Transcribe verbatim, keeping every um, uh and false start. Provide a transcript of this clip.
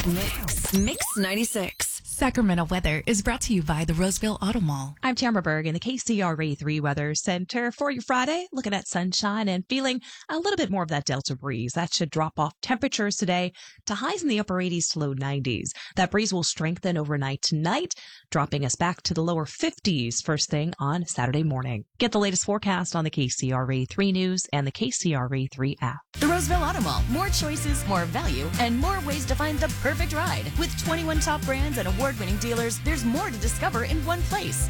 Mix. Mix ninety-six. Sacramento weather is brought to you by the Roseville Auto Mall. I'm Tamara Berg in the K C R A three Weather Center for your Friday. Looking at sunshine and feeling a little bit more of that Delta breeze. That should drop off temperatures today to highs in the upper eighties to low nineties. That breeze will strengthen overnight tonight, dropping us back to the lower fifties first thing on Saturday morning. Get the latest forecast on the K C R A three News and the K C R A three app. The Roseville Auto Mall. More choices, more value, and more ways to find the perfect ride. With twenty-one top brands and award-winning dealers, there's more to discover in one place.